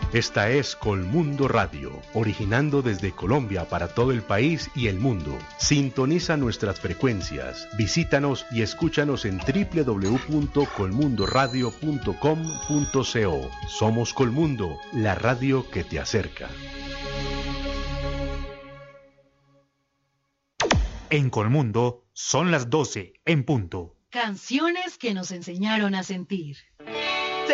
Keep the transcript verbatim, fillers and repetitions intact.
Esta es Colmundo Radio, originando desde Colombia para todo el país y el mundo. Sintoniza nuestras frecuencias, visítanos y escúchanos en doble u doble u doble u punto colmundo radio punto com punto co. Somos Colmundo, la radio que te acerca. En Colmundo son las doce en punto. Canciones que nos enseñaron a sentir.